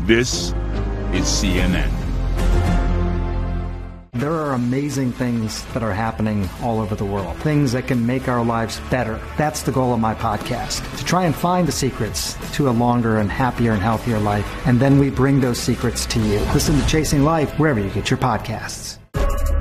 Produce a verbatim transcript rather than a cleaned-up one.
This is C N N. There are amazing things that are happening all over the world, things that can make our lives better. That's the goal of my podcast, to try and find the secrets to a longer and happier and healthier life, and then we bring those secrets to you. Listen to Chasing Life wherever you get your podcasts.